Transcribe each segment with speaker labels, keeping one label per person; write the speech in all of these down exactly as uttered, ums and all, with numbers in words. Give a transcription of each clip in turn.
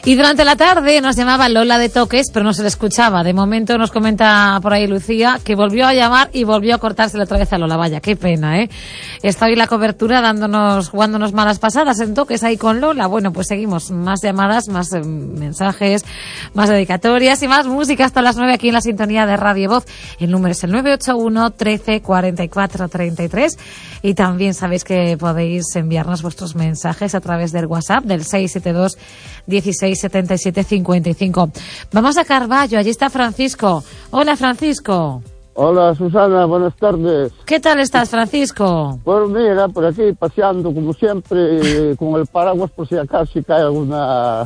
Speaker 1: Y durante la tarde nos llamaba Lola de Toques, pero no se le escuchaba. De momento nos comenta por ahí Lucía que volvió a llamar y volvió a cortársela otra vez a Lola. Vaya, qué pena, ¿eh? Está hoy la cobertura dándonos, jugándonos malas pasadas en Toques ahí con Lola. Bueno, pues seguimos. Más llamadas, más eh, mensajes, más dedicatorias y más música hasta las nueve aquí en la sintonía de Radio Voz. El número es el nueve ocho uno, trece, cuarenta y cuatro, treinta y tres. Y también sabéis que podéis enviarnos vuestros mensajes a través del WhatsApp del seis siete dos, dieciséis, setenta y siete, cincuenta y cinco. Vamos a Carballo, allí está Francisco. Hola, Francisco.
Speaker 2: Hola, Susana, buenas tardes.
Speaker 1: ¿Qué tal estás, Francisco?
Speaker 2: Pues mira, por aquí paseando como siempre, con el paraguas por si acaso si cae alguna...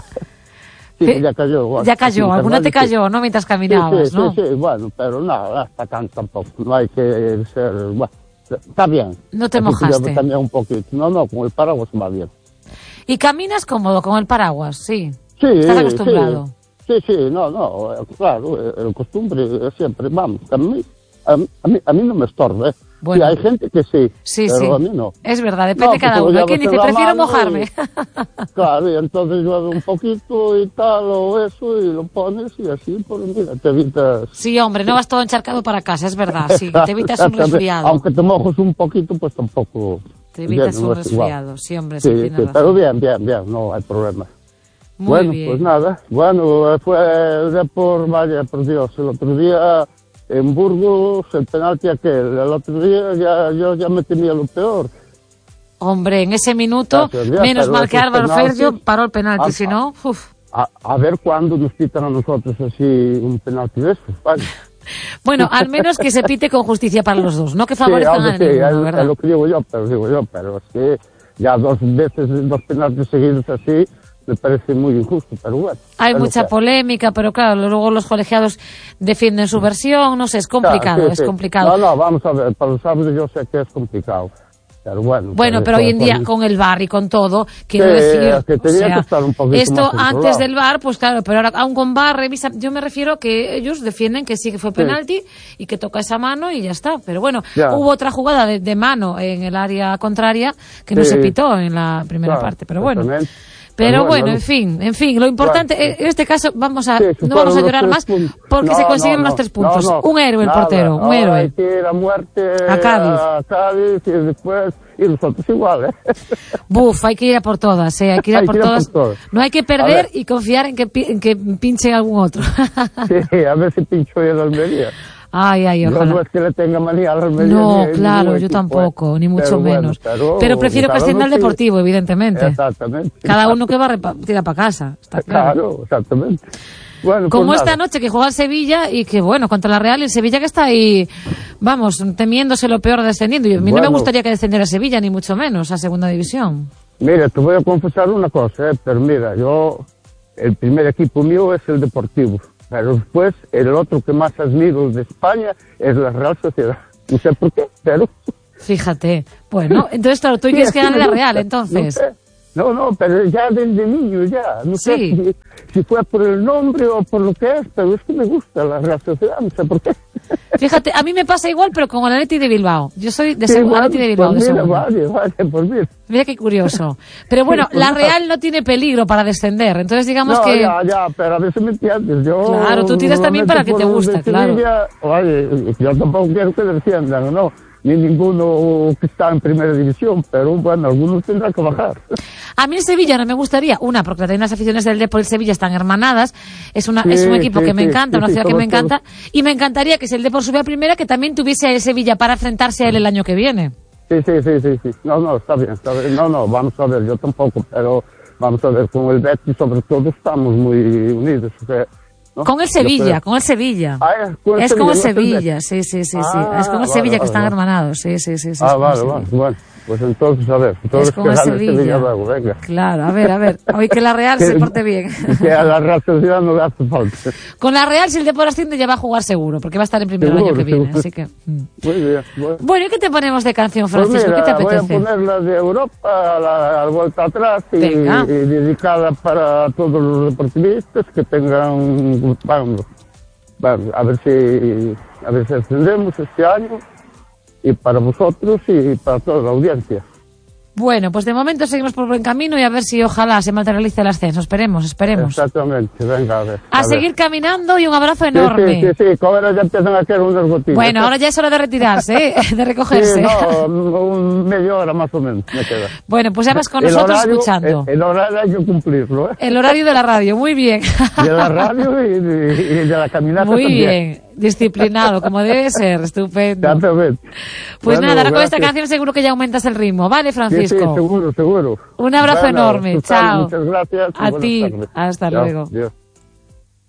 Speaker 2: Sí, ya cayó. Bueno,
Speaker 1: ya cayó, alguna te cayó,
Speaker 2: sí.
Speaker 1: ¿no? Mientras caminabas,
Speaker 2: sí, sí,
Speaker 1: ¿no?
Speaker 2: Sí, sí, bueno, pero no, hasta acá tampoco, no hay que ser... Bueno, está bien.
Speaker 1: No te
Speaker 2: Así
Speaker 1: mojaste.
Speaker 2: También un poquito. No, no, con el paraguas va bien.
Speaker 1: ¿Y caminas cómodo con el paraguas? Sí.
Speaker 2: Sí,
Speaker 1: ¿Estás acostumbrado?
Speaker 2: Sí, sí, sí, no, no, claro, el costumbre siempre, vamos, a mí, a mí, a mí, a mí no me estorba, ¿eh?
Speaker 1: Bueno.
Speaker 2: Sí, hay gente que sí,
Speaker 1: sí,
Speaker 2: pero
Speaker 1: sí.
Speaker 2: a mí no.
Speaker 1: Es verdad, depende de
Speaker 2: no,
Speaker 1: cada uno. Hay quien dice, prefiero mojarme.
Speaker 2: Y, claro, y entonces llueve un poquito y tal, o eso, y lo pones y así, pues mira, te evitas...
Speaker 1: Sí, hombre, no vas todo encharcado para casa, es verdad, sí, te evitas un resfriado.
Speaker 2: Aunque te mojes un poquito, pues tampoco...
Speaker 1: Te evitas
Speaker 2: bien,
Speaker 1: un
Speaker 2: no es
Speaker 1: resfriado,
Speaker 2: igual.
Speaker 1: sí, hombre, sí,
Speaker 2: Sí,
Speaker 1: tienes
Speaker 2: sí,
Speaker 1: razón.
Speaker 2: pero bien, bien, bien, no hay problema.
Speaker 1: Muy
Speaker 2: bueno,
Speaker 1: bien.
Speaker 2: pues nada. Bueno, fue de por, vaya, por Dios, el otro día en Burgos, el penalti aquel, el otro día ya, yo ya me temía lo peor.
Speaker 1: Hombre, en ese minuto,
Speaker 2: Gracias,
Speaker 1: menos mal que Álvaro
Speaker 2: penaltis,
Speaker 1: Ferrio paró el penalti,
Speaker 2: a,
Speaker 1: si no, uff.
Speaker 2: A, a ver cuándo nos quitan a nosotros así un penalti de esos, vale.
Speaker 1: Bueno, al menos que se pite con justicia para los dos, no que favorezcan
Speaker 2: sí,
Speaker 1: a
Speaker 2: sí,
Speaker 1: ninguno,
Speaker 2: es,
Speaker 1: ¿verdad?
Speaker 2: es lo que digo yo, pero digo yo, pero es que ya dos veces, dos penaltis seguidos así, me parece muy injusto, pero bueno.
Speaker 1: Hay
Speaker 2: es
Speaker 1: mucha
Speaker 2: que...
Speaker 1: polémica, pero claro, luego los colegiados defienden su versión, no sé, es complicado,
Speaker 2: Claro, sí,
Speaker 1: es
Speaker 2: sí.
Speaker 1: complicado.
Speaker 2: No, no, vamos a ver, para los árbitros yo sé que es complicado, pero bueno.
Speaker 1: Bueno, pero hoy en día, con el V A R y con todo, quiero
Speaker 2: sí,
Speaker 1: decir,
Speaker 2: que tenía
Speaker 1: o sea,
Speaker 2: que estar un poquito
Speaker 1: esto
Speaker 2: más controlado.
Speaker 1: antes del V A R, pues claro, pero ahora aún con V A R, revisa, yo me refiero que ellos defienden que sí que fue penalti sí. y que toca esa mano y ya está. Pero bueno,
Speaker 2: ya.
Speaker 1: hubo otra jugada de, de mano en el área contraria que sí. no se pitó en la primera
Speaker 2: claro,
Speaker 1: parte, pero bueno.
Speaker 2: bueno,
Speaker 1: Pero bueno,
Speaker 2: bueno,
Speaker 1: en fin, en fin, lo importante, bueno, en este caso vamos a,
Speaker 2: sí,
Speaker 1: no vamos a llorar más
Speaker 2: puntos.
Speaker 1: porque
Speaker 2: no,
Speaker 1: se consiguen
Speaker 2: no,
Speaker 1: los
Speaker 2: no,
Speaker 1: tres puntos.
Speaker 2: No, no,
Speaker 1: un héroe el
Speaker 2: nada,
Speaker 1: portero, un
Speaker 2: ahora
Speaker 1: héroe.
Speaker 2: Hay que ir a muerte
Speaker 1: a Cádiz.
Speaker 2: A Cádiz y después, y nosotros igual, ¿eh?
Speaker 1: Buf, hay que ir a por todas, ¿eh? Hay que ir a, por, ir todas. a por todas. No hay que perder y confiar en que, en que pinche algún otro.
Speaker 2: Sí, a ver si pincho yo la Almería.
Speaker 1: Ay, ay, ojalá.
Speaker 2: Yo no es que le tenga manía a la Almería.
Speaker 1: No,
Speaker 2: ni,
Speaker 1: claro,
Speaker 2: ni
Speaker 1: yo
Speaker 2: equipo,
Speaker 1: tampoco, ni mucho
Speaker 2: pero
Speaker 1: menos.
Speaker 2: Bueno, pero,
Speaker 1: pero prefiero que ascienda al Deportivo, evidentemente.
Speaker 2: Exactamente.
Speaker 1: Cada uno que va tira para casa, está claro.
Speaker 2: Claro, exactamente. Bueno,
Speaker 1: como
Speaker 2: pues
Speaker 1: esta
Speaker 2: nada.
Speaker 1: noche que juega el Sevilla y que bueno, contra la Real, el Sevilla que está ahí, vamos, temiéndose lo peor descendiendo. Y a mí bueno, no me gustaría que descendiera Sevilla, ni mucho menos, a segunda división.
Speaker 2: Mira, te voy a confesar una cosa, ¿eh? Pero mira, yo, el primer equipo mío es el Deportivo, pero después el otro que más admiro de España es la Real Sociedad. No sé por qué, pero...
Speaker 1: Fíjate, bueno, entonces claro, tú quieres sí, quedar en la Real, entonces...
Speaker 2: No sé. No, no, pero ya desde niño ya. No sé
Speaker 1: sí.
Speaker 2: si, si fue por el nombre o por lo que es, pero es que me gusta la Real Sociedad, no sé por qué.
Speaker 1: Fíjate, a mí me pasa igual, pero con el Atleti de Bilbao. Yo soy de
Speaker 2: sí,
Speaker 1: bueno, Atleti de Bilbao.
Speaker 2: Pues
Speaker 1: de
Speaker 2: mira, vale, vale, pues mira.
Speaker 1: Mira qué curioso. Pero bueno,
Speaker 2: sí, pues
Speaker 1: la
Speaker 2: no.
Speaker 1: Real no tiene peligro para descender, entonces digamos
Speaker 2: no,
Speaker 1: que...
Speaker 2: ya, ya, pero a veces me entiendes. Yo
Speaker 1: claro, tú tiras también para que te guste, claro.
Speaker 2: Sevilla, oye, yo tampoco quiero que desciendan, ¿no? Ni ninguno que está en primera división, pero bueno, algunos tendrán que bajar.
Speaker 1: A mí en Sevilla no me gustaría, una, porque hay unas aficiones del Depor y el Sevilla están hermanadas, es una
Speaker 2: sí,
Speaker 1: es un equipo
Speaker 2: sí,
Speaker 1: que me
Speaker 2: sí,
Speaker 1: encanta,
Speaker 2: sí,
Speaker 1: una
Speaker 2: sí,
Speaker 1: ciudad que me encanta,
Speaker 2: todo.
Speaker 1: Y me encantaría que si el Depor sube a primera, que también tuviese a el Sevilla para enfrentarse a él el año que viene.
Speaker 2: Sí, sí, sí, sí, sí. No, no, está bien, está bien. No, no, vamos a ver, yo tampoco, pero vamos a ver, con el Betis sobre todo estamos muy unidos, o sea, ¿no?
Speaker 1: Con el Sevilla, con el Sevilla.
Speaker 2: Ah, es con el
Speaker 1: es
Speaker 2: Sevilla,
Speaker 1: con el
Speaker 2: no
Speaker 1: Sevilla, sí, sí, sí, sí.
Speaker 2: Ah,
Speaker 1: es con el
Speaker 2: vale,
Speaker 1: Sevilla
Speaker 2: vale,
Speaker 1: que están
Speaker 2: vale.
Speaker 1: hermanados, sí, sí, sí. sí
Speaker 2: ah,
Speaker 1: es
Speaker 2: vale, vale, bueno. Pues entonces, a ver, entonces
Speaker 1: es con el Sevilla.
Speaker 2: Sevilla luego, venga.
Speaker 1: Claro, a ver, a ver, hoy que la Real
Speaker 2: que,
Speaker 1: se porte bien.
Speaker 2: Que a la Real Sociedad no le hace falta.
Speaker 1: Con la Real, si el Depor asciende, ya va a jugar seguro, porque va a estar en primero el año que viene,
Speaker 2: seguro.
Speaker 1: así que...
Speaker 2: Muy bien, bueno.
Speaker 1: Bueno, ¿y qué te ponemos de canción, Francisco?
Speaker 2: Pues mira,
Speaker 1: ¿Qué te apetece?
Speaker 2: voy a poner la de Europa, la, la vuelta atrás, y, y dedicada para todos los deportivistas que tengan... Vamos, vamos, a ver si, a ver si ascendemos este año, y para vosotros y para toda la audiencia.
Speaker 1: Bueno, pues de momento seguimos por buen camino y a ver si ojalá se materialice el ascenso. Esperemos, esperemos.
Speaker 2: Exactamente, venga, a ver.
Speaker 1: A,
Speaker 2: a
Speaker 1: seguir
Speaker 2: ver.
Speaker 1: caminando y un abrazo enorme.
Speaker 2: Sí, sí, sí, sí, que ahora ya empiezan a caer unas gotillas.
Speaker 1: Bueno, ahora ya es hora de retirarse, ¿eh? De recogerse.
Speaker 2: Sí, no, un media hora más o menos me queda.
Speaker 1: Bueno, pues ya vas con
Speaker 2: el
Speaker 1: nosotros
Speaker 2: horario,
Speaker 1: escuchando.
Speaker 2: El, el horario hay que cumplirlo, ¿eh?
Speaker 1: El horario de la radio, muy bien.
Speaker 2: De la radio y de, y de la caminata
Speaker 1: muy
Speaker 2: también.
Speaker 1: bien, disciplinado, como debe ser, estupendo.
Speaker 2: Exactamente.
Speaker 1: Pues
Speaker 2: Bueno,
Speaker 1: nada, ahora con esta
Speaker 2: gracias.
Speaker 1: canción seguro que ya aumentas el ritmo, ¿vale, Francisco?
Speaker 2: Sí, sí, seguro, seguro.
Speaker 1: Un abrazo
Speaker 2: Bueno,
Speaker 1: enorme,
Speaker 2: Susana,
Speaker 1: chao.
Speaker 2: muchas gracias.
Speaker 1: A
Speaker 2: Buenas
Speaker 1: ti,
Speaker 2: tardes.
Speaker 1: hasta
Speaker 2: Chao,
Speaker 1: luego.
Speaker 2: adiós.